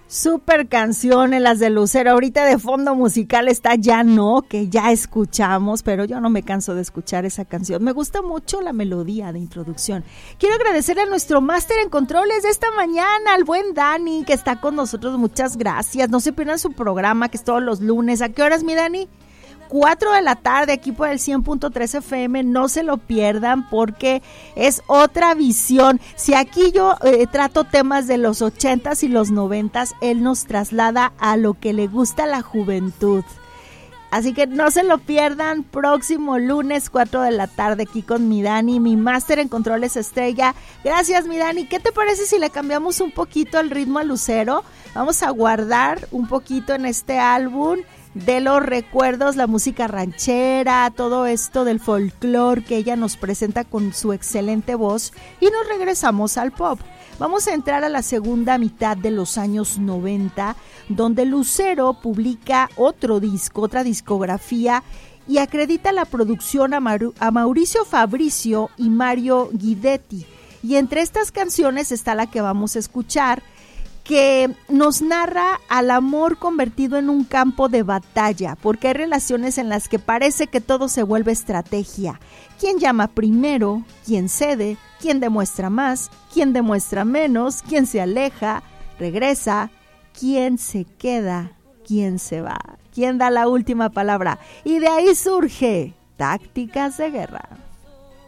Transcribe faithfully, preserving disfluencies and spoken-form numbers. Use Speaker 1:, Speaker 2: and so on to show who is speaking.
Speaker 1: Super canciones las de Lucero. Ahorita de fondo musical está Ya No, que ya escuchamos, pero yo no me canso de escuchar esa canción. Me gusta mucho la melodía de introducción. Quiero agradecer a nuestro máster en controles de esta mañana, al buen Dani, que está con nosotros. Muchas gracias. No se pierdan su programa, que es todos los lunes. ¿A qué horas, mi Dani? cuatro de la tarde aquí por el cien punto tres F M, no se lo pierdan porque es otra visión. Si aquí yo eh, trato temas de los ochentas y los noventas, él nos traslada a lo que le gusta a la juventud. Así que no se lo pierdan, próximo lunes cuatro de la tarde aquí con mi Dani, mi máster en controles estrella. Gracias, mi Dani. ¿Qué te parece si le cambiamos un poquito el ritmo a Lucero? Vamos a guardar un poquito en este álbum de los recuerdos, la música ranchera, todo esto del folclore que ella nos presenta con su excelente voz, y nos regresamos al pop. Vamos a entrar a la segunda mitad de los años noventa, donde Lucero publica otro disco, otra discografía, y acredita la producción a, Maru- a Mauricio Fabricio y Mario Guidetti. Y entre estas canciones está la que vamos a escuchar, que nos narra al amor convertido en un campo de batalla, porque hay relaciones en las que parece que todo se vuelve estrategia. ¿Quién llama primero? ¿Quién cede? ¿Quién demuestra más? ¿Quién demuestra menos? ¿Quién se aleja? ¿Regresa? ¿Quién se queda? ¿Quién se va? ¿Quién da la última palabra? Y de ahí surge Tácticas de Guerra.